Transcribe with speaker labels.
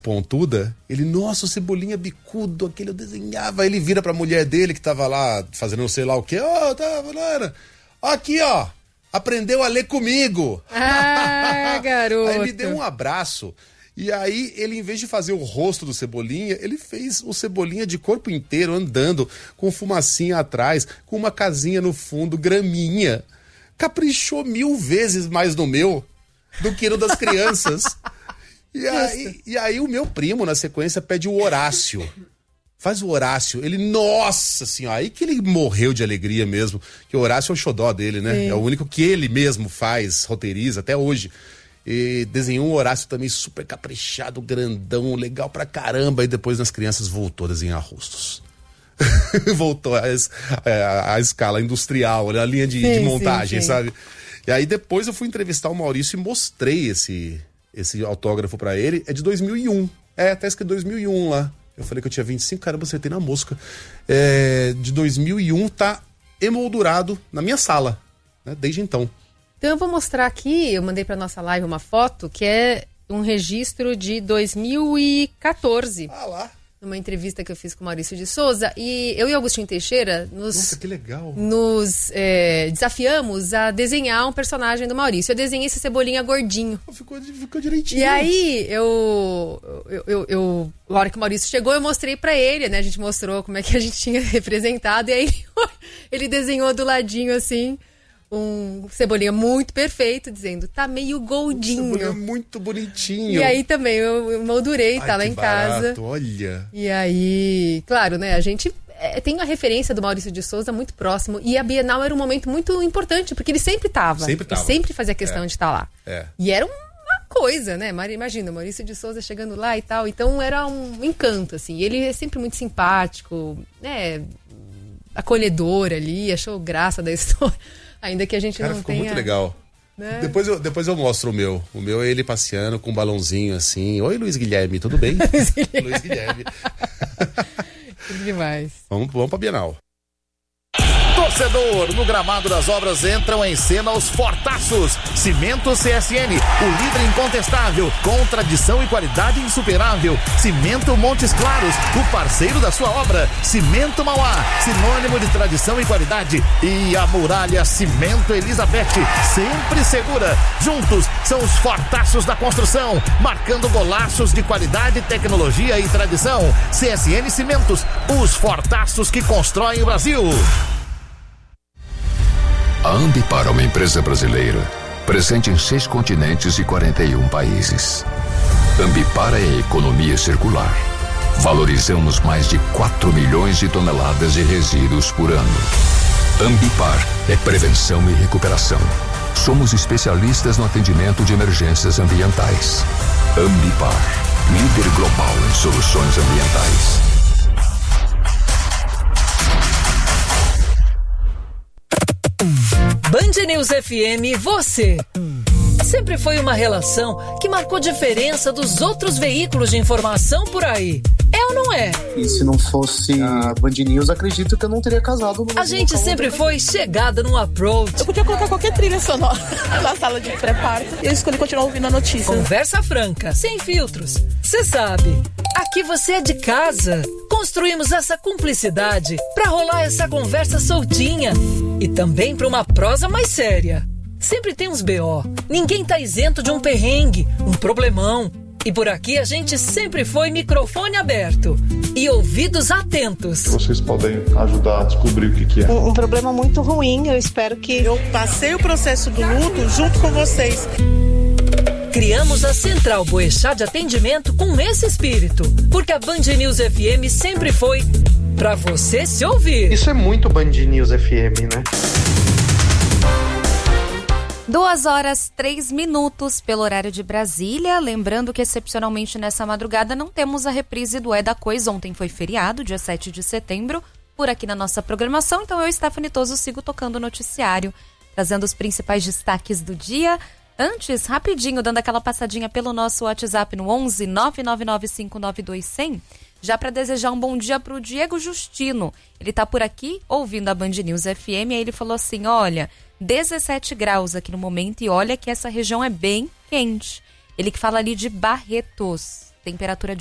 Speaker 1: pontuda, ele, nossa, o Cebolinha bicudo, aquele eu desenhava. Ele vira pra mulher dele que tava lá fazendo não sei lá o quê. Aqui, ó, aprendeu a ler comigo.
Speaker 2: Ah, garoto.
Speaker 1: Aí me deu um abraço. E aí, ele, em vez de fazer o rosto do Cebolinha, ele fez o Cebolinha de corpo inteiro, andando, com fumacinha atrás, com uma casinha no fundo, graminha. Caprichou 1000 vezes mais no meu do que no das crianças. E aí o meu primo, na sequência, pede o Horácio. Faz o Horácio. Ele, nossa senhora, aí que ele morreu de alegria mesmo. Que o Horácio é o xodó dele, né? Sim. É o único que ele mesmo faz, roteiriza, até hoje. E desenhou um Horácio também super caprichado, grandão, legal pra caramba. E depois nas crianças voltou a desenhar rostos. Voltou a escala industrial, a linha de montagem, sim. Sabe? E aí depois eu fui entrevistar o Maurício e mostrei esse autógrafo pra ele. É de 2001. Até escrito 2001 lá. Eu falei que eu tinha 25, caramba, acertei na mosca. De 2001, tá emoldurado na minha sala, né? Desde então.
Speaker 2: Então eu vou mostrar aqui, eu mandei pra nossa live uma foto, que é um registro de 2014.
Speaker 1: Ah lá.
Speaker 2: Numa entrevista que eu fiz com o Maurício de Souza, e eu e Agostinho Teixeira
Speaker 1: Nossa, que legal.
Speaker 2: nos desafiamos a desenhar um personagem do Maurício. Eu desenhei esse Cebolinha gordinho.
Speaker 1: Ficou direitinho.
Speaker 2: E aí, a hora que o Maurício chegou, eu mostrei pra ele, né? A gente mostrou como é que a gente tinha representado, e aí ele desenhou do ladinho, assim, um Cebolinha muito perfeito, dizendo, tá meio goldinho.
Speaker 1: Cebolinha muito bonitinho.
Speaker 2: E aí também eu moldurei, tá lá em casa.
Speaker 1: Olha.
Speaker 2: E aí, claro, né, a gente tem uma referência do Maurício de Souza muito próximo, e a Bienal era um momento muito importante, porque ele sempre tava. Ele sempre fazia questão de estar lá. E era uma coisa, né, imagina, o Maurício de Souza chegando lá e tal, então era um encanto, assim. Ele é sempre muito simpático, né, acolhedor ali, achou graça da história. Ainda que a gente não
Speaker 1: ficou
Speaker 2: tenha...
Speaker 1: muito legal.
Speaker 2: Né?
Speaker 1: Depois eu mostro o meu. O meu é ele passeando com um balãozinho assim. Oi, Luiz Guilherme, tudo bem? Luiz Guilherme.
Speaker 2: Tudo demais.
Speaker 1: Vamos pra Bienal.
Speaker 3: Torcedor, no gramado das obras entram em cena os fortaços. Cimento CSN, o líder incontestável, com tradição e qualidade insuperável. Cimento Montes Claros, o parceiro da sua obra. Cimento Mauá, sinônimo de tradição e qualidade. E a Muralha Cimento Elizabeth, sempre segura. Juntos são os fortaços da construção, marcando golaços de qualidade, tecnologia e tradição. CSN Cimentos, os fortaços que constroem o Brasil.
Speaker 4: A Ambipar é uma empresa brasileira, presente em 6 continentes e 41 países. Ambipar é economia circular. Valorizamos mais de 4 milhões de toneladas de resíduos por ano. Ambipar é prevenção e recuperação. Somos especialistas no atendimento de emergências ambientais. Ambipar, líder global em soluções ambientais.
Speaker 5: Band News FM, você. Sempre foi uma relação que marcou diferença dos outros veículos de informação por aí. É ou não é?
Speaker 6: E se não fosse a Band News, acredito que eu não teria casado.
Speaker 5: A gente sempre foi chegada no approach.
Speaker 7: Eu podia colocar qualquer trilha sonora na sala de pré-parto e eu escolhi continuar ouvindo a notícia.
Speaker 5: Conversa franca, sem filtros. Você sabe, aqui você é de casa. Construímos essa cumplicidade pra rolar essa conversa soltinha e também pra uma prosa mais séria. Sempre tem uns BO. Ninguém tá isento de um perrengue, um problemão. E por aqui a gente sempre foi microfone aberto e ouvidos atentos.
Speaker 8: Vocês podem ajudar a descobrir o que é.
Speaker 7: Um problema muito ruim, eu espero que... Eu passei o processo do luto junto com vocês.
Speaker 5: Criamos a Central Boechat de atendimento com esse espírito, porque a Band News FM sempre foi pra você se ouvir.
Speaker 6: Isso é muito Band News FM, né?
Speaker 9: 2h03 pelo horário de Brasília. Lembrando que excepcionalmente nessa madrugada não temos a reprise do É da Coisa. Ontem foi feriado, dia 7 de setembro, por aqui na nossa programação. Então eu, Stephanie Toso, sigo tocando o noticiário, trazendo os principais destaques do dia. Antes, rapidinho, dando aquela passadinha pelo nosso WhatsApp no 11 999592100, já para desejar um bom dia para o Diego Justino. Ele tá por aqui ouvindo a Band News FM, aí ele falou assim, olha, 17 graus aqui no momento e olha que essa região é bem quente. Ele que fala ali de Barretos. temperatura